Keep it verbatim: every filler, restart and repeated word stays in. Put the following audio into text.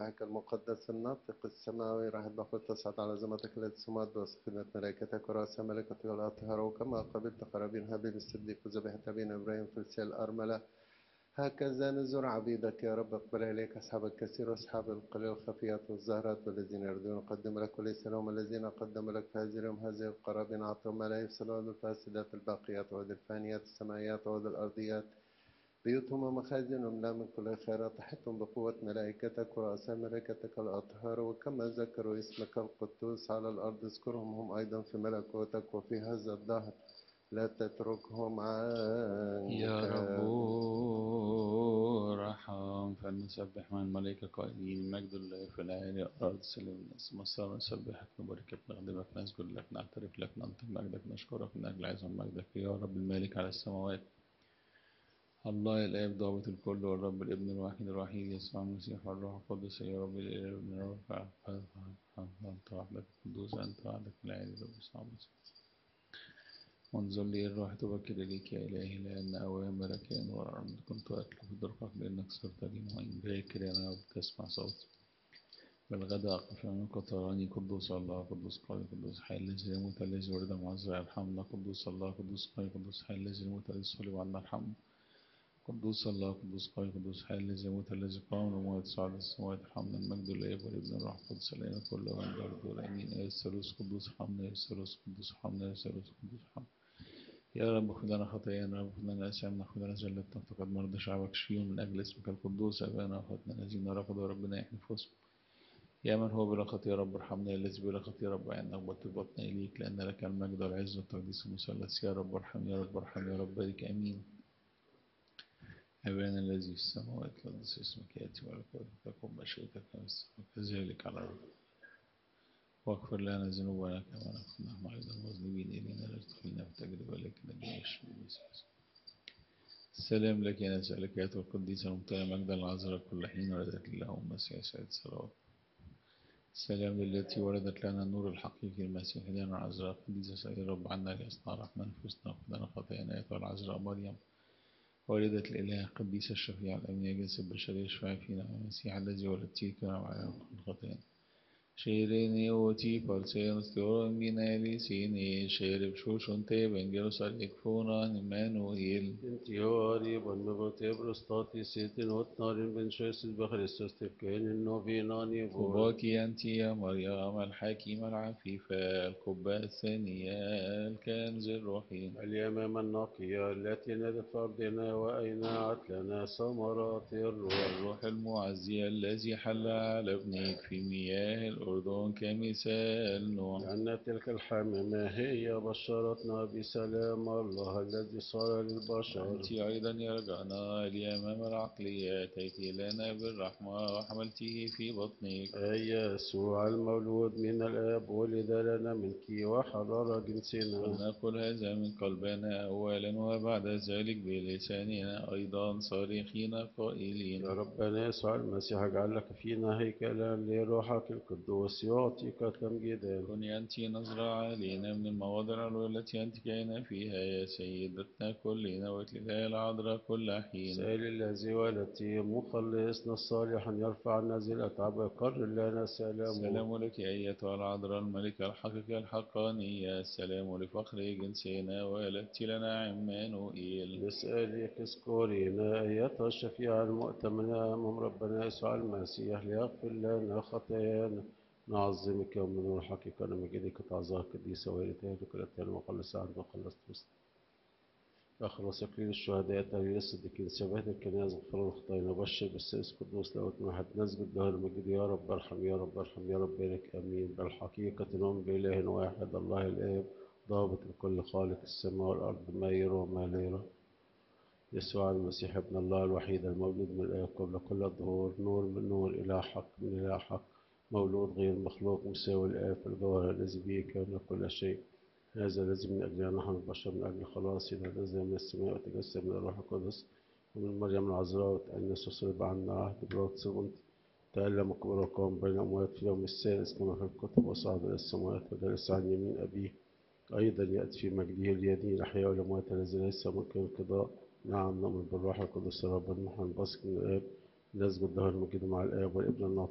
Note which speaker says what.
Speaker 1: بروحك المقدس الناطق السماوي راح الدخول تصعد على زمتك التي سمعت بواسطة ملائكتك ورأس ملكتك الأطهار وكما قبلت قرابين هابيل الصديق وذبيحة أبينا إبراهيم في السيل الأرملة هكذا نزور عبيدك يا رب. اقبل إليك أصحاب الكثير وأصحاب القليل الخفيات والزهرات والذين يردون قدم لك وليس لهم الذين قدم لك في هذه اليوم هذه القرابين أعطهم ما لا يفسد وعود الفاسدات الباقيات وعود الفانيات السماويات وعود الأرضيات بيوتهم ومخازنهم لا من كل خيرات تحتهم بقوة ملائكتك ورؤساء ملائكتك الأطهار وكما ذكروا اسمك القدوس على الأرض اذكرهم هم أيضا في ملكوتك وفي هذا الدهر لا تتركهم
Speaker 2: يا
Speaker 1: عنك.
Speaker 2: رب ارحم، فلنسبح مع الملائكة قائلين مجد الله في العالي الأرض سلم الناس مصر. نسبحك نباركك نخدمك نسجد لك نعترف لك ننطق مجدك نشكرك من أجل عظم مجدك يا رب المالك على السماوات الله الآب ضابط الكل والرب الابن الوحيد الوحيد يسوع المسيح والروح القدس يا رب الإله من الرفع أنت وحدك القدوس أنت وحدك العالي رب يسوع المسيح. وانظر لي الروح تبكر إليك يا إلهي لأن أوامرك كان والأرض كنت أتلو في درقك لأنك صرت لي معين باكر يا رب تسمع صوتي بالغداء أقف يمينك تراني قدوس الله قدوس قوي قدوس حي الذي يموت الذي ولد معزى ارحمنا قدوس الله قدوس قوي قدوس حي الذي يموت الذي صلب عنا ارحمنا قدوس الله قدوس قوي قدوس حي الذي يموت الذي قام من الأموات صعد السماوات ارحمنا المجد للآب والابن والروح القدس الآن كل وعند الدور آمين. يا الثالوث قدوس ارحمنا يا الثالوث قدوس ارحمنا يا الثالوث قدوس ارحمنا يا رب خذ لنا خطايانا يا رب خذ لنا أسامنا خذ لنا زلتنا فقد مرضى شعبك شفيهم من أجل اسمك القدوس أبانا وأخواتنا الذين رفضوا ربنا يحلفوا اسمه يا من هو بلا خطية رب ارحمنا يا الذي بلا خطية رب عنا وبطل بطنا إليك لأن لك المجد والعز والتقديس المثلث يا رب ارحم يا رب ارحم يا رب بارك آمين. أبانا الذي في السماوات قدس اسمك يأتي ملكوتك تكن مشيئتك كما في السماء كذلك على الأرض واغفر لنا ذنوبنا كما نغفر نحن أيضا المذنبين إلينا لا تدخلنا في تجربة لكن نجينا الشر السلام لك يا نسألك يا القديسة الممتلئة مجدا العذراء كل حين ولدت له المسيح سيد الصلوات. السلام للتي ولدت لنا النور الحقيقي المسيح لنا العذراء قديسة سيد الرب عنا ليصنع رحمة نفوسنا وخذنا خطايانا أيتها العذراء مريم والدة الإله قديسة الشفيع الأمين جنس البشرية الشفاعي فينا المسيح الذي ولدتيه كما وعلى خطايانا Sirene oti parsenos theoron binali sine sherib shushun te bengelos alikfunan Emmanuel.
Speaker 3: انتياري بنبوتي برستاتي سيتين وطنارين بن شيس بخريستوس تفكين النوفيناني بول
Speaker 2: قباكي أنت يا مريم الحكيمة العفيفة القبة الثانية الكنز الروحي
Speaker 3: اليمام النقية التي نادت في أرضنا وأينعت لنا ثمرات الروح
Speaker 2: الروح المعزي الذي حل على ابنك في مياه الأردن كمثال نوح
Speaker 3: لأن تلك الحمامة هي بشرتنا بسلام الله الذي صار للبشر
Speaker 2: أنت أيضا يا رجعنا اليمام العقلية أتيتي لنا بالرحمة وحملته في بطنك
Speaker 3: أي يسوع المولود من الآب ولد لنا منك وحرر جنسنا
Speaker 2: فلنقل هذا من قلبنا أولا وبعد ذلك بلساننا أيضا صارخين قائلين
Speaker 3: يا ربنا يسوع المسيح اجعل لك فينا هيكلا لروحك القدوس يعطيك تمجيدا
Speaker 2: كوني أنت نظرة علينا من المواضع العلوى التي أنت كائنة فيها يا سيدتنا كلنا وتلها العذراء كل حين
Speaker 3: سائل الذي ولدتي مخلصنا الصالح أن يرفع عنا ذي الأتعاب ويقرر لنا سلامه
Speaker 2: السلام لك أيتها العذراء الملكة الحقيقة الحقانية السلام لفخر جنسنا ولدت لنا عمانوئيل
Speaker 3: نسألك اذكرينا أيتها الشفيعة المؤتمنة أمام ربنا يسوع المسيح ليغفر لنا خطايانا نعظمك ومن روحك كرمجدك تعظاك قديسة وإلتهاتك التي المخلصة عند مخلص تسلم أخلص إكليل الشهداء تهليل الصديقين سبات الكنائس غفران الخطايا نبشر بالسيس قدوس لوت واحد نسجد له المجد يا رب ارحم يا رب ارحم يا رب بارك آمين بالحقيقة نؤمن بإله واحد الله الآب ضابط الكل خالق السماء والأرض ما يرى وما لا يرى يسوع المسيح ابن الله الوحيد المولود من الآب قبل كل الظهور نور من نور إلى حق من إلى حق مولود غير مخلوق مساوي الآب في الجوهر الذي به كان كل شيء هذا الذي من أجلنا نحن البشر من أجل خلاصنا نزل من السماء وتجسد من الروح القدس ومن مريم العذراء وتأنس وصلب عنا عهد بلوت سبنت تألم كبر وقام بين الأموات في اليوم السادس كما في الكتب وصعد إلى السماوات وجلس عن يمين أبيه أيضا يأتي في مجده اليدين الأحياء والأموات الذي ليس ممكن القضاء نعم نؤمن بالروح القدس ربا نحن نبصق من الآب نسجد له المجد مع الآب والابن الناطق